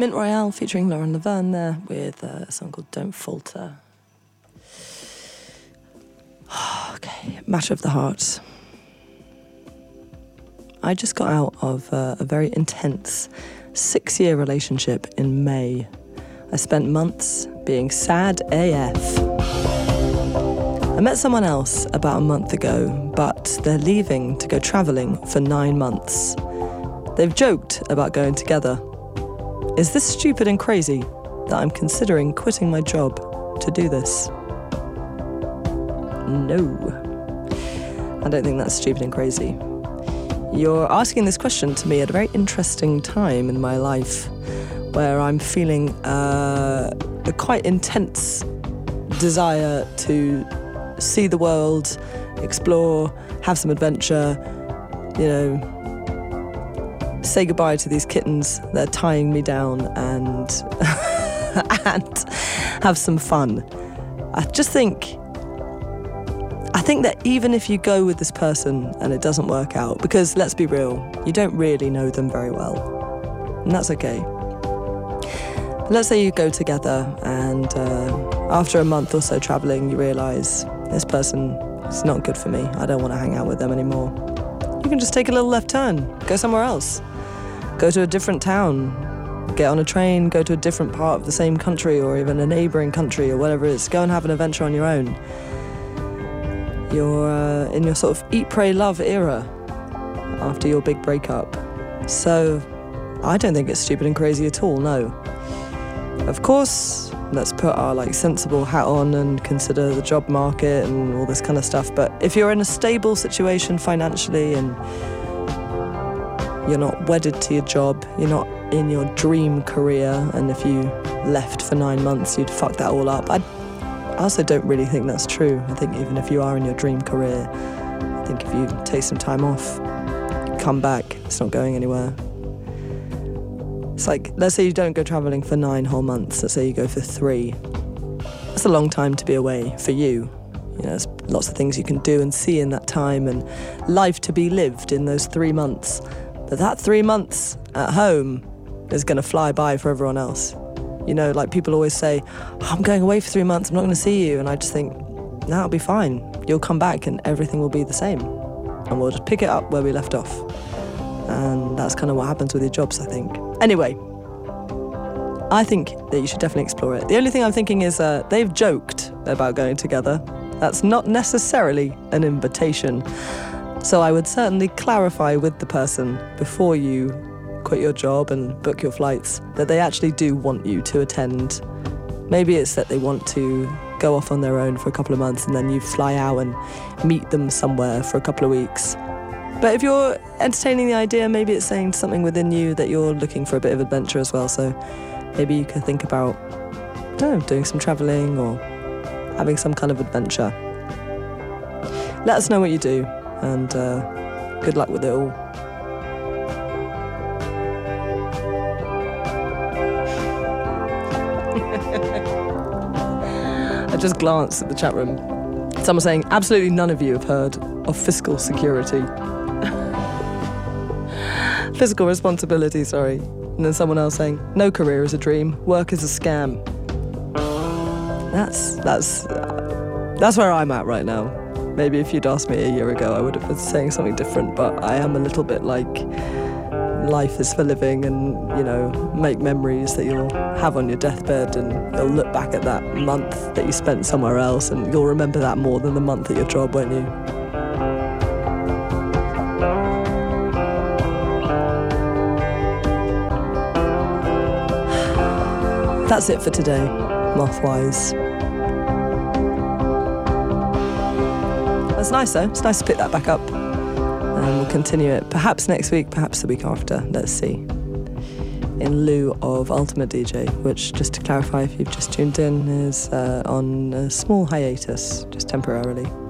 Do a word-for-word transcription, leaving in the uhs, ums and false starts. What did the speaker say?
Mint Royale featuring Lauren Laverne there with a song called Don't Falter. Okay, Matter of the Heart. I just got out of uh, a very intense six-year relationship in May. I spent months being sad A F. I met someone else about a month ago, but they're leaving to go travelling for nine months. They've joked about going together. Is this stupid and crazy that I'm considering quitting my job to do this? No. I don't think that's stupid and crazy. You're asking this question to me at a very interesting time in my life where I'm feeling uh, a quite intense desire to see the world, explore, have some adventure, you know, say goodbye to these kittens that are tying me down and and have some fun. I just think I think that even if you go with this person and it doesn't work out, because let's be real, you don't really know them very well, and that's okay. But let's say you go together and uh, after a month or so travelling you realise this person is not good for me, I don't want to hang out with them anymore. You can just take a little left turn, go somewhere else. Go to a different town, get on a train, go to a different part of the same country or even a neighbouring country or whatever it is. Go and have an adventure on your own. You're uh, in your sort of eat, pray, love era after your big breakup. So I don't think it's stupid and crazy at all, no. Of course, let's put our like sensible hat on and consider the job market and all this kind of stuff. But if you're in a stable situation financially and you're not wedded to your job, you're not in your dream career, and if you left for nine months, you'd fuck that all up. I also don't really think that's true. I think even if you are in your dream career, I think if you take some time off, come back, it's not going anywhere. It's like, let's say you don't go travelling for nine whole months, let's say you go for three. That's a long time to be away for you. You know, there's lots of things you can do and see in that time and life to be lived in those three months. But that three months at home is going to fly by for everyone else. You know, like people always say, oh, I'm going away for three months, I'm not going to see you. And I just think, no, it'll be fine. You'll come back and everything will be the same. And we'll just pick it up where we left off. And that's kind of what happens with your jobs, I think. Anyway, I think that you should definitely explore it. The only thing I'm thinking is uh, they've joked about going together. That's not necessarily an invitation. So I would certainly clarify with the person before you quit your job and book your flights that they actually do want you to attend. Maybe it's that they want to go off on their own for a couple of months and then you fly out and meet them somewhere for a couple of weeks. But if you're entertaining the idea, maybe it's saying something within you that you're looking for a bit of adventure as well. So maybe you could think about, I don't know, doing some travelling or having some kind of adventure. Let us know what you do. And uh, good luck with it all. I just glanced at the chat room. Someone saying, absolutely none of you have heard of fiscal security. Fiscal responsibility, sorry. And then someone else saying, no career is a dream, work is a scam. That's, that's, uh, that's where I'm at right now. Maybe if you'd asked me a year ago, I would have been saying something different, but I am a little bit like life is for living and, you know, make memories that you'll have on your deathbed and you'll look back at that month that you spent somewhere else and you'll remember that more than the month at your job, won't you? That's it for today, Mothwise. It's nice though, it's nice to pick that back up. And we'll continue it perhaps next week, perhaps the week after, let's see. In lieu of Ultimate D J, which, just to clarify if you've just tuned in, is uh, on a small hiatus, just temporarily.